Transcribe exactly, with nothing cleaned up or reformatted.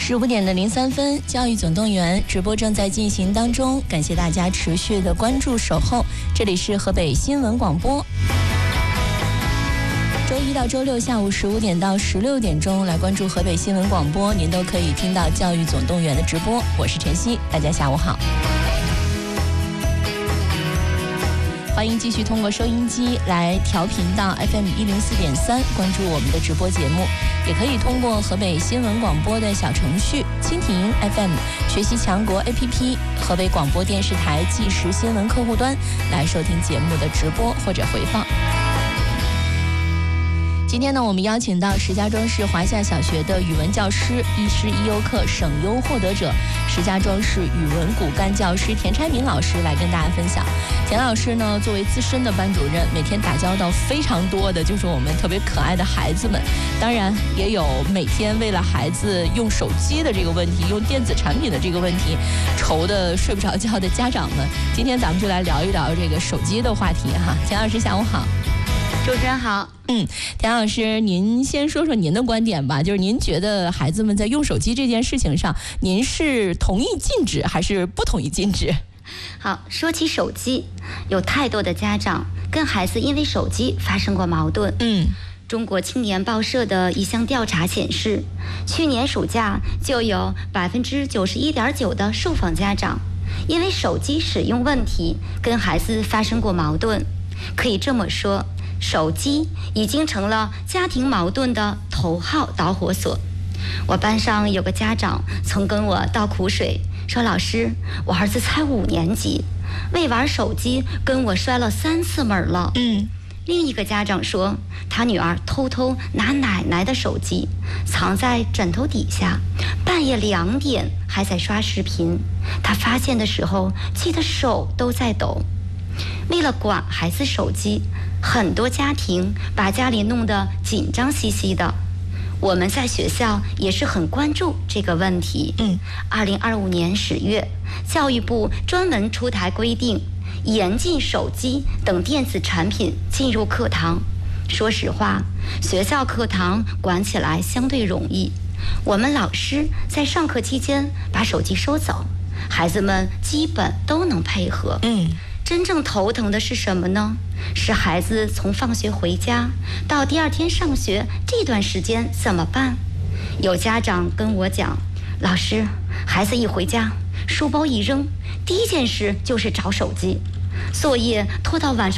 十五点的零三分，教育总动员直播正在进行当中，感谢大家持续的关注守候。这里是河北新闻广播，周一到周六下午十五点到十六点钟来关注河北新闻广播，您都可以听到教育总动员的直播。我是晨曦，大家下午好。欢迎继续通过收音机来调频到 F M 一零四点三，关注我们的直播节目，也可以通过河北新闻广播的小程序、蜻蜓 F M、学习强国 A P P、河北广播电视台即时新闻客户端来收听节目的直播或者回放。今天呢，我们邀请到石家庄市华夏小学的语文教师、一师一优课省优获得者、石家庄市语文骨干教师田拆民老师来跟大家分享。田老师呢，作为资深的班主任，每天打交道非常多的就是我们特别可爱的孩子们，当然也有每天为了孩子用手机的这个问题、用电子产品的这个问题愁得睡不着觉的家长们。今天咱们就来聊一聊这个手机的话题哈。田老师下午好。 主持人好。 嗯，田老师，您先说说您的观点吧，就是您觉得孩子们在用手机这件事情上，您是同意禁止还是不同意禁止？ 好，说起手机，有太多的家长跟孩子因为手机发生过矛盾。 嗯， 中国青年报社的一项调查显示，去年暑假就有百分之九十一点九的受访家长因为手机使用问题跟孩子发生过矛盾。可以这么说，手机已经成了家庭矛盾的头号导火索。我班上有个家长曾跟我倒苦水，说老师，我儿子才五年级，为玩手机跟我摔了三次门了。 嗯， 另一个家长说，他女儿偷偷拿奶奶的手机藏在枕头底下，半夜两点还在刷视频，他发现的时候气得手都在抖。为了管孩子手机，很多家庭把家里弄得紧张兮兮的。我们在学校也是很关注这个问题。 嗯， 二零二五年十月，教育部专门出台规定，严禁手机等电子产品进入课堂。说实话，学校课堂管起来相对容易，我们老师在上课期间把手机收走，孩子们基本都能配合。 嗯。 真正头疼的是什么呢？是孩子从放学回家到第二天上学这段时间怎么办？有家长跟我讲，老师，孩子一回家，书包一扔，第一件事就是找手机，作业拖到晚上